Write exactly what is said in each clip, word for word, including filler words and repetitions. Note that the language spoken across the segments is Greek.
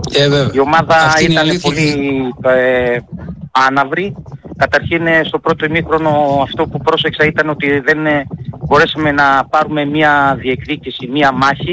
Ε, η ομάδα αυτή ήταν είναι πολύ ε, άναυρη. Καταρχήν στο πρώτο ημίχρονο αυτό που πρόσεξα ήταν ότι δεν ε, μπορέσαμε να πάρουμε μια διεκδίκηση, μια μάχη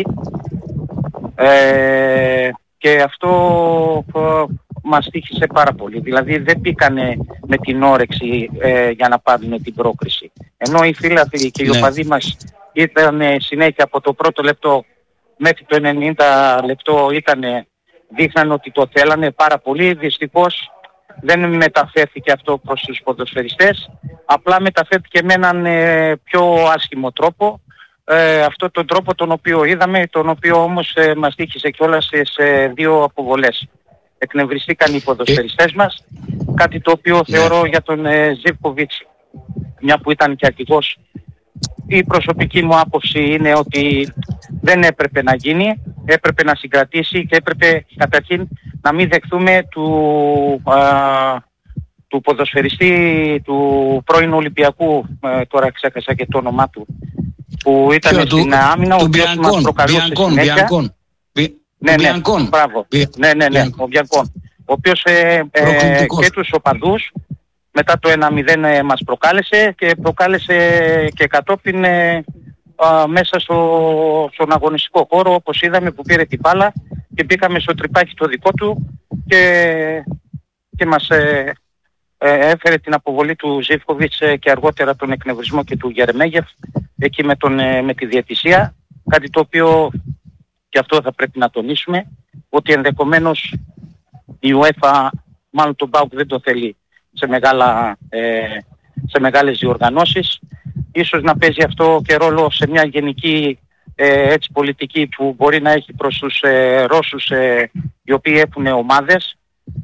ε, και αυτό ε, μας τύχησε πάρα πολύ. Δηλαδή δεν μπήκανε με την όρεξη ε, για να πάρουν την πρόκριση. Ενώ οι φίλαθλοι και οι Ναι. οπαδοί μας ήταν ε, συνέχεια από το πρώτο λεπτό μέχρι το ενενήντα λεπτό ήταν, δείχναν ότι το θέλανε πάρα πολύ. Δυστυχώς δεν μεταφέρθηκε αυτό προς τους ποδοσφαιριστές, απλά μεταφέρθηκε με έναν ε, πιο άσχημο τρόπο. Ε, αυτό τον τρόπο τον οποίο είδαμε, τον οποίο όμως ε, μας τύχησε κιόλας σε, σε δύο αποβολές. Εκνευριστήκαν οι ποδοσφαιριστές μας, κάτι το οποίο Ναι. θεωρώ για τον ε, Ζίβκοβιτς, μια που ήταν και αρχηγός. Η προσωπική μου άποψη είναι ότι δεν έπρεπε να γίνει, έπρεπε να συγκρατήσει και έπρεπε καταρχήν να μην δεχθούμε του, α, του ποδοσφαιριστή του πρώην Ολυμπιακού, ε, τώρα ξέχασα και το όνομά του, που ήταν Ποιο, στην του, άμυνα, ο του οποίος μας Μπιανκόν, προκαλούσε Μπιανκόν, συνέχεια. Μπιανκόν. Μπι- Ναι, ναι, Μπιανκόν. μπράβο. Μπι- Ναι, ναι, ναι, Μπιανκόν. ο Μπιανκόν. Ο οποίος ε, ε, Προκλητικός. και τους οπαδούς μετά το ένα μηδέν ε, μας προκάλεσε και προκάλεσε και κατόπιν ε, α, μέσα στο, στον αγωνιστικό χώρο, όπως είδαμε, που πήρε την μπάλα και μπήκαμε στο τρυπάκι το δικό του και, και μας ε, ε, έφερε την αποβολή του Ζίβκοβιτς ε, και αργότερα τον εκνευρισμό και του Γερεμέγεφ εκεί με, τον, ε, με τη διαιτησία, κάτι το οποίο και αυτό θα πρέπει να τονίσουμε, ότι ενδεχομένως η UEFA, μάλλον τον ΠΑΟΚ δεν το θέλει σε, μεγάλα, ε, σε μεγάλες διοργανώσεις. Ίσως να παίζει αυτό και ρόλο σε μια γενική ε, έτσι, πολιτική που μπορεί να έχει προς τους ε, Ρώσους ε, οι οποίοι έχουν ομάδες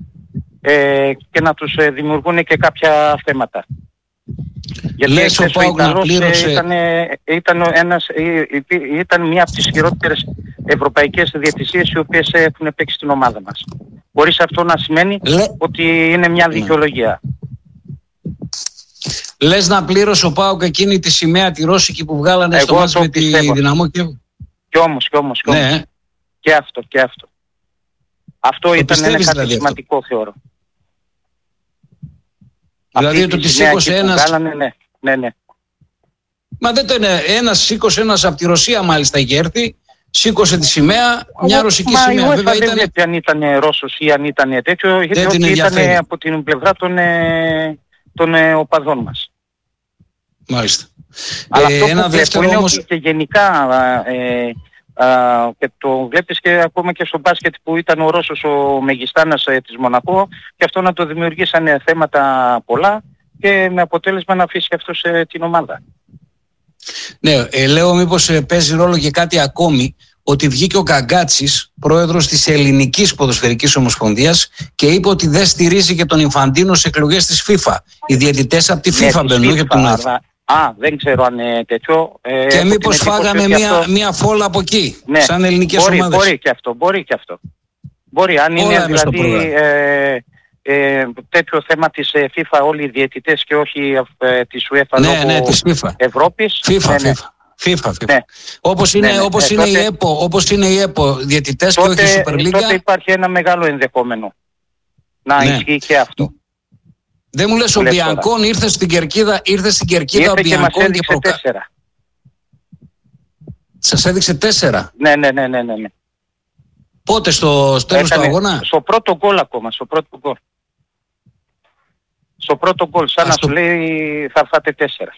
ε, και να τους ε, δημιουργούν και κάποια θέματα. Γιατί Λες ο εχθές ο ΠΑΟΚ να Ιταλός, ε, πλήρωσε- ήταν, ε, ήταν, ένας, ε, ε, ήταν μια από τις χειρότερες ευρωπαϊκές διαιτησίες οι οποίες έχουν παίξει στην ομάδα μας. Χωρίς αυτό να σημαίνει Λε- ότι είναι μια δικαιολογία. Λες να πλήρωσε ο ΠΑΟΚ εκείνη τη σημαία τη ρώσικη που βγάλανε Εγώ στο μάτς το με τη πιστεύω. Δυναμό και... Κι όμως, κι όμως, κι όμως. Ναι, Και αυτό, και αυτό. Αυτό ήταν ένα πιστεύεις κάτι δηλαδή αυτό? σημαντικό, θεωρώ. δηλαδή Αυτή το τη τη σημαία σήκωσε εκεί που ένας... βγάλανε, ναι, ναι, ναι. Μα δεν το είναι. Ένας σήκωσε, ένας από τη Ρωσία μάλιστα είχε έρθει, σήκωσε τη σημαία, μια Μα, ρωσική μα σημαία. η UEFA Βέβαια δεν ήταν. βλέπει αν ήταν Ρώσος ή αν ήταν τέτοιο, γιατί την ότι ήταν ενδιαφέρει. από την πλευρά των, ε, των ε, οπαδών μας. Μάλιστα. Αλλά Ε, αυτό ένα που δεύτερο βλέπω είναι όμως. ότι και γενικά ε, α, και το βλέπεις και ακόμα και στο μπάσκετ που ήταν ο Ρώσος ο Μεγιστάνας ε, της Μονακό και αυτό να το δημιουργήσανε θέματα πολλά και με αποτέλεσμα να αφήσει αυτός ε, την ομάδα. Ναι, ε, λέω μήπως ε, παίζει ρόλο και κάτι ακόμη, ότι βγήκε ο Καγκάτσης, πρόεδρος της Ελληνικής Ποδοσφαιρικής Ομοσπονδίας, και είπε ότι δεν στηρίζει και τον Ινφαντίνο σε εκλογές της FIFA. Οι διαιτητές από τη Ναι, FIFA της μπαίνουν, όχι από τον UEFA. αλλά- Α, δεν ξέρω αν είναι τέτοιο. Ε, Και έχω μήπως την εντύπωση φάγαμε ότι μία, αυτό- μία φόλα από εκεί, Ναι, σαν ελληνικές μπορεί, ομάδες. Μπορεί και αυτό, μπορεί και αυτό. Μπορεί, αν Όλα είναι μες στο δηλαδή ε, ε, τέτοιο θέμα της ε, FIFA όλοι οι διαιτητές και όχι ε, της UEFA Ναι, λόγω ναι, της FIFA. Ευρώπης. FIFA, ναι, ναι. FIFA. FIFA, FIFA. Ναι. Όπως είναι, Ναι, ναι. όπως Ε, είναι τότε- η ΕΠΟ, όπως είναι η ΕΠΟ διαιτητές και όχι η Τότε, Super League. τότε υπάρχει ένα μεγάλο ενδεχόμενο να Ναι. ισχύει και αυτό. Δεν μου λες ο Λες Μπιανκόν ήρθε στην Κερκίδα, ήρθε στην Κερκίδα ο Ήρθε και μας Μπιανκόν και έδειξε προκα... τέσσερα. Σας έδειξε τέσσερα. Ναι, ναι, ναι, ναι, ναι. ναι. Πότε στο τέλος του Έκανε αγώνα? στο πρώτο γκολ ακόμα, στο πρώτο γκολ. Στο πρώτο γκολ, σαν Α, να στο- σου λέει θα φάτε τέσσερα.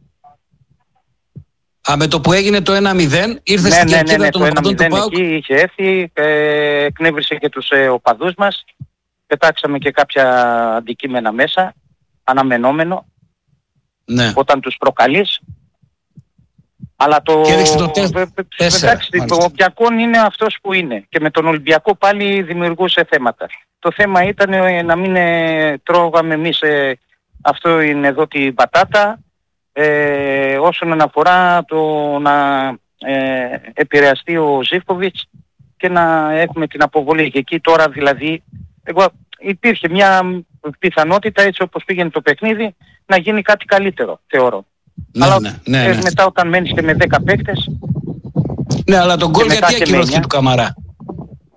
Α, με το που έγινε το ένα μηδέν ήρθε Ναι, στην ναι, ναι, Κερκίδα ναι, των το ένα οπαδών του μηδέν ΠΑΟΚ. εκεί είχε έρθει, ε, εκνεύρισε και τους ε, οπαδούς μας, πετάξαμε και κάποια αντικείμενα μέσα, αναμενόμενο, Ναι. όταν τους προκαλείς. Αλλά το... Και έδειξε το τε- βε- βε- τέσσερα, εντάξει, μάλιστα. ο Ολυμπιακός είναι αυτός που είναι και με τον Ολυμπιακό πάλι δημιουργούσε θέματα. Το θέμα ήταν ε, να μην ε, τρώγαμε εμείς ε, αυτό είναι εδώ την πατάτα, ε, όσον αφορά το να ε, επηρεαστεί ο Ζίβκοβιτς και να έχουμε την αποβολή. Και εκεί τώρα δηλαδή εγώ, υπήρχε μια πιθανότητα, έτσι όπως πήγαινε το παιχνίδι, να γίνει κάτι καλύτερο, θεωρώ. Ναι, Αλλά ναι, ναι, ε, ναι. μετά όταν μένεις και με δέκα παίκτες, Ναι, αλλά τον γκολ και μετά γιατί και ακυρώθηκε με του Καμαρά?